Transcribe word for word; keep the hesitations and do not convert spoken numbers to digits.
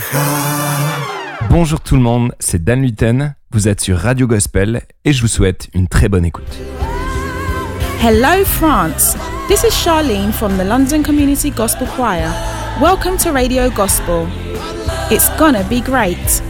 Bonjour tout le monde, c'est Dan Luyten, vous êtes sur Radio Gospel et je vous souhaite une très bonne écoute. Hello France, this is Charlene from the London Community Gospel Choir. Welcome to Radio Gospel. It's gonna be great.